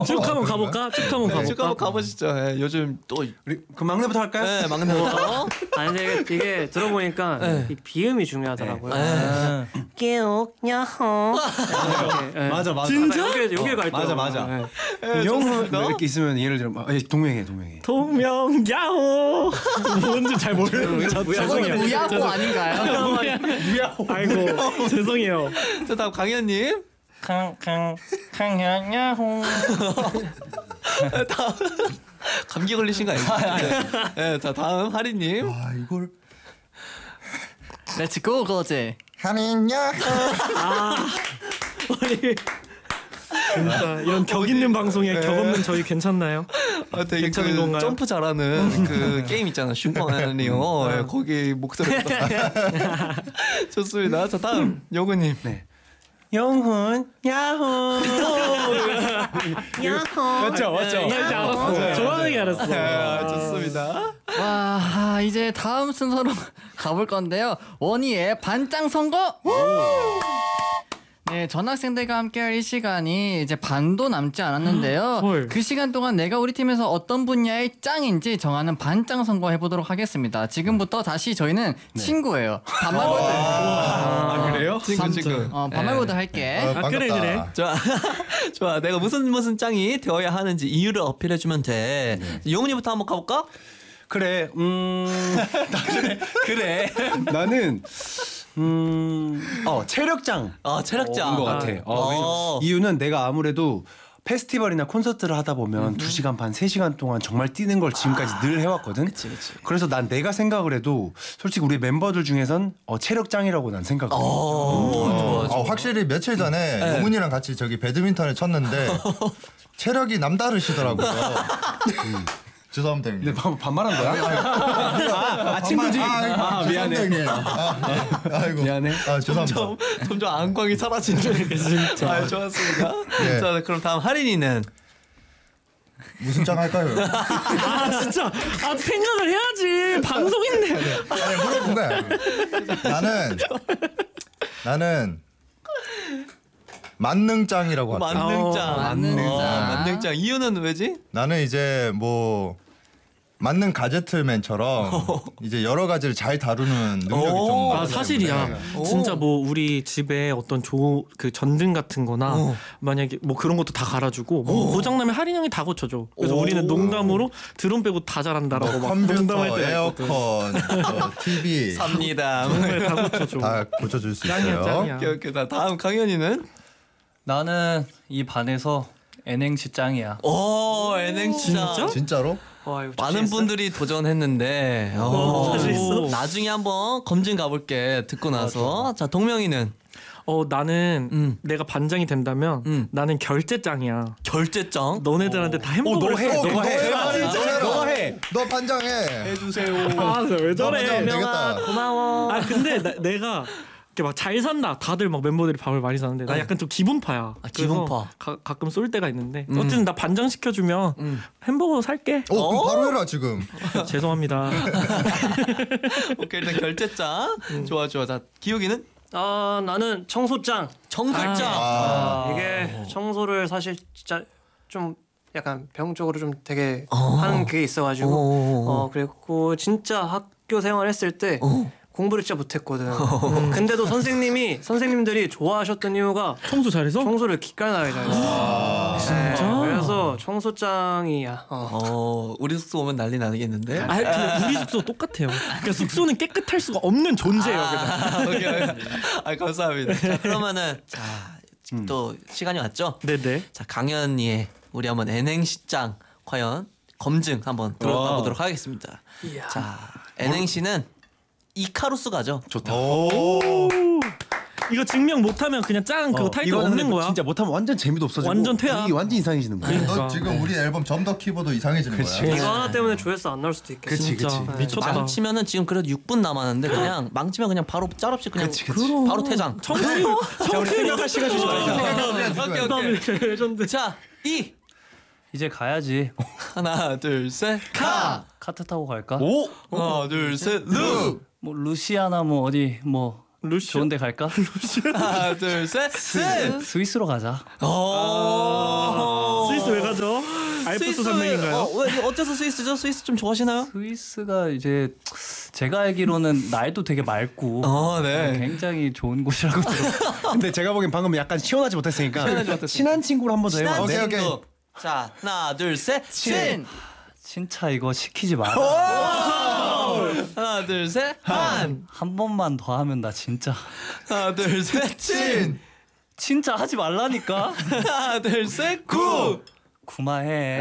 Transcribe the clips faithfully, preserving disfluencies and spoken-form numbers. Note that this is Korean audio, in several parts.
쭉 한번 가볼까? 쭉 한번 가볼까? 쭉 한번 가보시죠. 네, 요즘 또 우리 그 막내부터 할까요? 네, 막내부터. 아니 근데 이게, 이게 들어보니까 네. 이 비음이 중요하더라고요. 네. 깨옥 야호. 네. 맞아 맞아. 진짜? 여기 여기 갈 때. 맞아 맞아. 네, 영훈 뭐 이렇게 있으면 예를 들어 막, 예, 동명해 동명해. 동명 야호. 뭔지 잘 모르는 저 죄송해요. 무야호 아닌가요? 무야호. 아이고 죄송해요. 자 다음 강현님. 캉캉 캉냥 야호. 다음 감기 걸리신 거 아니죠? 네. 네, 자 다음 하리님. 아 이걸 렛츠고 거제. 하민야. 아 아니 진짜 이런 격 있는 방송에 격 없는 저희 괜찮나요? 아, 되게 괜찮은 그 건가요? 점프 잘하는 그 게임 있잖아 슈퍼마리오. 네, 거기 목소리 좋습니다. 자 다음 영훈님. 네. 영훈 야호. 야호. 맞죠 맞죠. 나 이제 알았어. 좋아하는 게 알았어. 네, 좋습니다. 와 이제 다음 순서로 가볼 건데요. 원희의 반짱 선거. 네, 전학생들과 함께할 이 시간이 이제 반도 남지 않았는데요. 헐. 그 시간 동안 내가 우리 팀에서 어떤 분야의 짱인지 정하는 반짱 선거 해보도록 하겠습니다. 지금부터 다시 저희는 친구예요. 반말 모드. 아 그래요? 친구 친구. 어, 반말 모드 할게. 어, 아, 반갑다. 그래, 그래. 좋아. 좋아. 내가 무슨 무슨 짱이 되어야 하는지 이유를 어필해주면 돼. 영훈이부터 한번 가볼까? 그래. 음. 그래. 그래. 나는 음어 체력장. 아 체력장. 인것 같아. 어, 어. 왜냐면 이유는 내가 아무래도 페스티벌이나 콘서트를 하다 보면 두 시간 반, 세 시간 동안 정말 뛰는 걸 지금까지 늘 해왔거든. 그치, 그치. 그래서 난 내가 생각을 해도 솔직히 우리 멤버들 중에선 어, 체력장이라고 난 생각해. 어, 좋아, 아, 확실히 며칠 전에 용훈이랑 같이 저기 배드민턴을 쳤는데 체력이 남다르시더라고요. 음. 죄송합니다 형님. 근데 반, 반말한 거야? 아, 아 친구지. 아, 아, 아, 미안해. 형님. 아, 아이고. 미안해. 아 죄송합니다. 점점 점점 안광이 사라지는. 진짜. 아, 좋았습니다. 네. 자 그럼 다음 하린이는. 무슨 짱 할까요? 아 진짜 아 생각을 해야지. 방송인데. 아니 물어본 거야. 나는 나는 만능짱이라고 할게. 만능짱. 어, 만능짱. 어, 만능짱. 이유는 왜지? 나는 이제 뭐 만능 가제트맨처럼 이제 여러 가지를 잘 다루는 능력이 오. 좀 아 많기 사실이야. 때문에. 오. 진짜 뭐 우리 집에 어떤 조 그 전등 같은거나 오. 만약에 뭐 그런 것도 다 갈아주고 뭐 고장 나면 할인 형이 다 고쳐줘. 그래서 오. 우리는 농담으로 드론 빼고 다 잘한다라고 뭐 막 농담할 컴퓨터, 때가 에어컨, 뭐 티비 삽니다. 정말 다 고쳐줘. 다 고쳐줄 수 짱이야 있어요. 짱이야. 오케이 오케이. 자 다음 강현이는. 나는 이 반에서 N행시 짱이야. 오 N행시짱. 진짜? 진짜로? 와, 이거 많은 자신 분들이 도전했는데 어, 어, 자신 있어? 나중에 한번 검증 가볼게 듣고 나서. 자 동명이는 어 나는 음. 내가 반장이 된다면 음. 나는 결제짱이야. 결제짱. 너네들한테 다 어, 햄버거를 너 해. 사- 너가 해. 아, 진짜로? 너가 해. 너 반장해. 해주세요. 아, 왜 너 반장하면 저래? 되겠다. 고마워. 아 근데 나, 내가 이렇게 막 잘 산다. 다들 막 멤버들이 밥을 많이 사는데 나 약간 좀 기분파야. 아, 그래서 기분파. 가, 가끔 쏠 때가 있는데 어쨌든 나 반장 시켜주면 음. 햄버거 살게. 어, 그럼 바로 해라 지금. 죄송합니다. 오케이 일단 결제짱. 좋아 좋아. 자 기욱이는 아 나는 청소짱. 청소짱. 아. 이게 청소를 사실 진짜 좀 약간 병적으로 좀 되게 어. 하는 게 있어가지고 어. 어 그리고 진짜 학교 생활했을 때 어. 공부를 진짜 못했거든. 음. 근데도 선생님이 선생님들이 좋아하셨던 이유가 청소 잘해서? 청소를 기깔나게 잘했어. 진짜? 그래서 청소짱이야. 어. 어 우리 숙소 오면 난리 나겠는데. 아 근데 우리 숙소 똑같아요. 그러니까 숙소는 깨끗할 수가 없는 존재예요. 그냥. 아, 오케이, 오케이. 아 감사합니다. 자 그러면은 자 또 시간이 왔죠. 네네. 자 강현이의 우리 한번 N행시짱 과연 검증 한번 들어가 보도록 하겠습니다. 자 N행시는 이카루스 가죠. 좋다. 오. 이거 증명 못하면 그냥 짱 그거 어, 타이틀 이거는 없는 거야. 진짜 못하면 완전 재미도 없어지고 완전 퇴야. 이게 완전 이상해지는 거야. 그러니까. 너 지금 우리 앨범 점더 키보드 이상해지는 그치. 거야. 이거 하나 때문에 조회수 안 나올 수도 있겠어. 그치, 진짜 그치. 미쳤다. 망치면은 지금 그래도 육 분 남았는데 그냥 망치면 그냥 바로 짤없이 그냥 그치, 그치. 바로 퇴장. 청소 자 우리 생각할 시간 주지 말자. 오케이 오케이. 레전드. 자 이 이제 가야지. 하나 둘 셋 카. 카트 타고 갈까? 오. 하나 둘 셋 루. 뭐 루시아나 뭐 어디 뭐 루시아? 좋은데 갈까? 하나 둘 셋 스. 스위스로 가자. 오. 스위스 왜 가죠? 알프스 산맥인가요? 어, 왜 어째서 스위스죠? 스위스 좀 좋아하시나요? 스위스가 이제 제가 알기로는 날도 되게 맑고 어, 네. 굉장히 좋은 곳이라고 들었어요. 근데 제가 보기엔 방금 약간 시원하지 못했으니까 친한 친구를 한번 더 친한 해봐. 오케이, 친구. 오케이. 자, 하나, 둘, 셋. 친. 진짜 이거 시키지 마라. 하나, 둘, 셋. 한. 한 번만 더 하면 나 진짜 하나, 둘, 셋. 친. 진짜 하지 말라니까. 하나, 둘, 셋. 구. 구마해.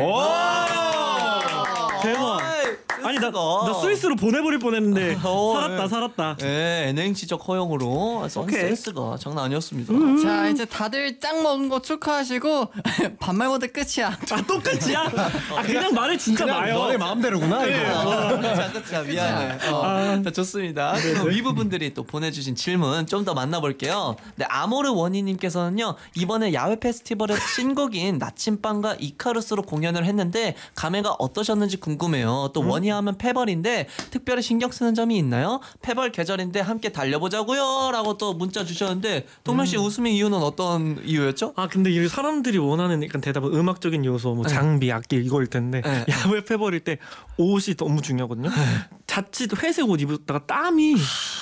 대박. 아니 나, 나 스위스로 보내버릴 뻔했는데 어, 살았다 네. 살았다. 네, 엔행시적 허용으로 센스가 장난 아니었습니다. 자 이제 다들 짱 먹은 거 축하하시고 반말 모드 끝이야. 아 똑같이야? 아 그냥 말을 진짜 그냥 나요. 너네 마음대로구나 이거. 자, 끝이야. 미안해. 어, 자, 좋습니다. 그럼 위브 분들이 또 보내주신 질문 좀 더 만나볼게요. 네, 아모르 원희님께서는요 이번에 야외 페스티벌에서 신곡인 나침반과 이카루스로 공연을 했는데 감회가 어떠셨는지 궁금해요. 또 원희하면 페벌인데 특별히 신경 쓰는 점이 있나요? 페벌 계절인데 함께 달려보자고요.라고 또 문자 주셨는데 동명 씨 웃음의 이유는 어떤 이유였죠? 아 근데 이 사람들이 원하는 약간 대답은 음악적인 요소, 뭐 장비, 악기 이거일 텐데 네. 야외 페버릴 때 옷이 너무 중요하거든요. 자칫 회색 옷 입었다가 땀이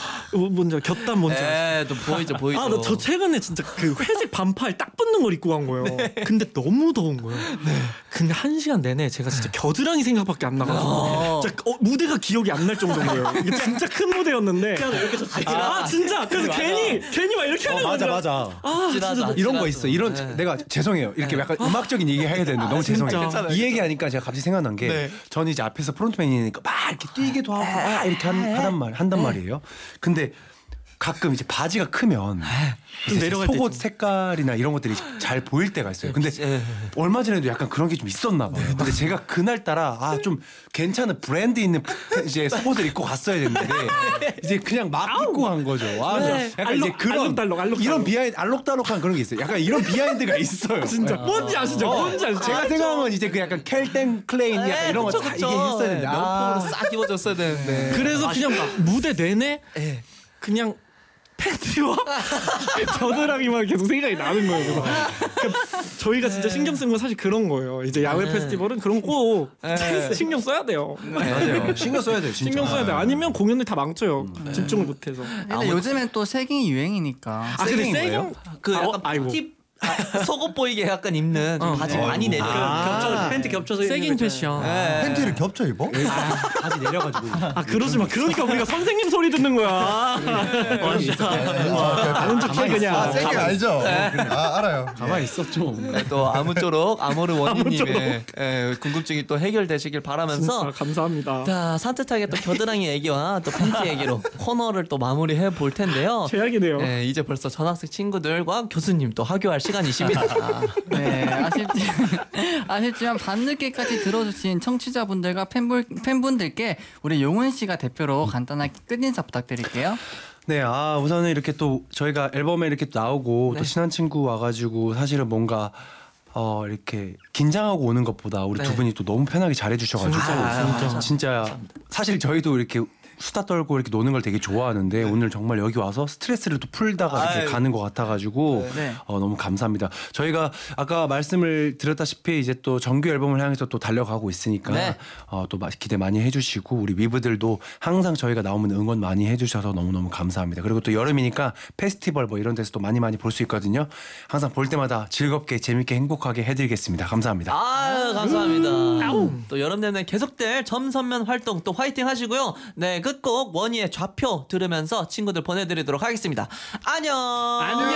뭔지 곁땀 뭔지 알아요? 네, 또 보이죠, 보이죠. 아, 나 저 최근에 진짜 그 회색 반팔 딱 붙는 걸 입고 간 거예요. 근데 너무 더운 거예요. 근데 한 시간 내내 제가 진짜 겨드랑이 생각밖에 안 나가지고 진짜 어, 무대가 기억이 안 날 정도인 거예요. 이게 진짜 큰 무대였는데. 아, 진짜. 그래서 괜히 괜히 막 이렇게 하는 어, 맞아 거죠. 맞아. 아, 진짜. 찔하다. 이런 거 있어. 이런 네. 내가 죄송해요. 이렇게 약간 음악적인 얘기 해야 되는데 너무 진짜. 죄송해요. 괜찮아요, 이 얘기하니까 제가 갑자기 생각난 게 네. 저는 이제 앞에서 프론트맨이니까 막 이렇게 뛰기도 하고 막 이렇게 한, 하단 말 한단 말이에요. 근데 가끔 이제 바지가 크면 이제 내려갈 때 속옷 좀. 색깔이나 이런 것들이 잘 보일 때가 있어요. 근데 예. 얼마 전에도 약간 그런 게 좀 있었나 봐요. 근데 제가 그날 따라 아 좀 괜찮은 브랜드 있는 이제 속옷을 입고 갔어야 됐는데 이제 그냥 막 입고 간 거죠. 아, 네. 약간 알록, 이제 그런 알록달록, 알록달록. 이런 비하인드 알록달록한 그런 게 있어요. 약간 이런 비하인드가 있어요. 진짜. 뭔지 아시죠? 어, 뭔지 아시죠? 제가 생각한 건 이제 그 약간 켈땡 클레인 약간 이런 거 다 이게 했어야 되는데 명품으로 아, 싹 입어줬어야 되는데. 그래서 그냥 무대 내내 그냥 팬티와 겨드랑이만 계속 생각이 나는 거예요. 그래서 그러니까 저희가 진짜 신경 쓴 건 사실 그런 거예요. 이제 야외 페스티벌은 그런 거 꼭 신경 써야 돼요. 맞아요. 신경 써야 돼요. 진짜. 신경 써야 돼. 아니면 공연을 다 망쳐요. 집중을 못해서. 근데 요즘엔 또 세깅이 유행이니까. 아 근데 세깅인 세경 그 아, 약간 어, 아이고. 팁 아, 속옷 보이게 약간 입는 좀 바지 많이 내리는 아. 팬티 겹쳐서 세깅 패션. 네. 팬티를 겹쳐 입어? 바지 내려가지고. 아 그러지 마. 그러니까 우리가 선생님 소리 듣는 거야. 아, 진짜. 아는 척해 그냥. 아, 세게 알죠? 아, 알아요. 가만히 있어 좀. 네, 또 아무쪼록 아모르 원희님의 예, 궁금증이 또 해결되시길 바라면서 진짜 감사합니다. 자 산뜻하게 또 겨드랑이 얘기와 또 팬티 얘기로 코너를 또 마무리해 볼 텐데요. 최악이네요. 예, 이제 벌써 전학생 친구들과 교수님 또 하교할 시간이십니다. 네, 아쉽지, 아쉽지만 밤늦게까지 들어주신 청취자분들과 팬분, 팬분들께 우리 용훈 씨가 대표로 간단하게 끝인사 부탁드릴게요. 네, 아 우선은 이렇게 또 저희가 앨범에 이렇게 또 나오고 네. 또 친한 친구 와가지고 사실은 뭔가 어 이렇게 긴장하고 오는 것보다 우리 네. 두 분이 또 너무 편하게 잘해주셔가지고 진짜, 진짜. 진짜 사실 저희도 이렇게 수다 떨고 이렇게 노는 걸 되게 좋아하는데 오늘 정말 여기 와서 스트레스를 또 풀다가 이렇게 아유. 가는 것 같아가지고 네. 어, 너무 감사합니다. 저희가 아까 말씀을 드렸다시피 이제 또 정규 앨범을 향해서 또 달려가고 있으니까 네. 어, 또 마- 기대 많이 해주시고 우리 위브들도 항상 저희가 나오면 응원 많이 해주셔서 너무너무 감사합니다. 그리고 또 여름이니까 페스티벌 뭐 이런 데서 또 많이 많이 볼 수 있거든요. 항상 볼 때마다 즐겁게 재밌게 행복하게 해드리겠습니다. 감사합니다. 아유 감사합니다. 또 여름 내내 계속될 점선면 활동 또 화이팅 하시고요. 네 끝곡 원희의 좌표 들으면서 친구들 보내드리도록 하겠습니다. 안녕. 안녕.